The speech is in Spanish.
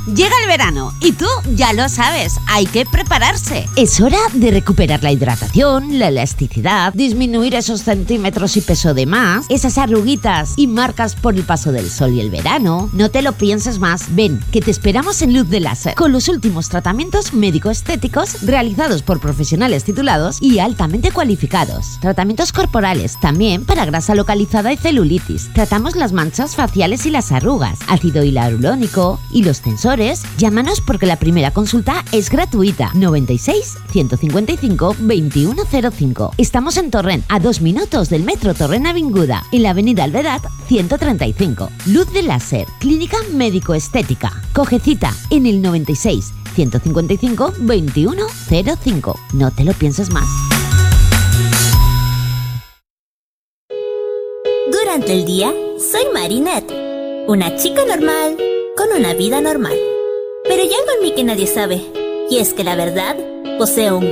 Llega el verano y tú ya lo sabes, hay que prepararse. Es hora de recuperar la hidratación, la elasticidad, disminuir esos centímetros y peso de más, esas arruguitas y marcas por el paso del sol y el verano. No te lo pienses más. Ven, que te esperamos en Luz de Láser, con los últimos tratamientos médico-estéticos realizados por profesionales titulados y altamente cualificados. Tratamientos corporales, también para grasa localizada y celulitis. Tratamos las manchas faciales y las arrugas, ácido hialurónico y los tensores. Llámanos porque la primera consulta es gratuita. 96 155 2105. Estamos en Torrent, a 2 minutos del metro Torrent Avinguda, en la avenida Alvedat 135. Luz de Láser, clínica médico-estética. Coge cita en el 96 155 2105. No te lo pienses más. Durante el día, soy Marinette, una chica normal con una vida normal. Pero hay algo en mí que nadie sabe, y es que la verdad posee un